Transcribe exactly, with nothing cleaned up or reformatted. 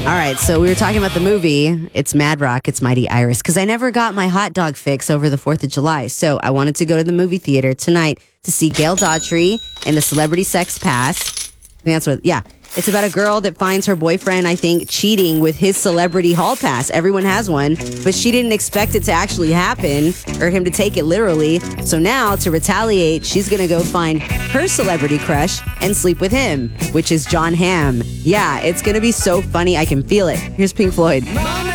All right, so we were talking about the movie. It's Mad Rock, it's Mighty Iris, because I never got my hot dog fix over the fourth of July. So I wanted to go to the movie theater tonight to see Gail Daughtry in the Celebrity Sex Pass. I think that's what, yeah. It's about a girl that finds her boyfriend, I think, cheating with his celebrity hall pass. Everyone has one, but she didn't expect it to actually happen or him to take it literally. So now, to retaliate, she's going to go find her celebrity crush and sleep with him, which is Jon Hamm. Yeah, it's going to be so funny. I can feel it. Here's Pink Floyd. Mama!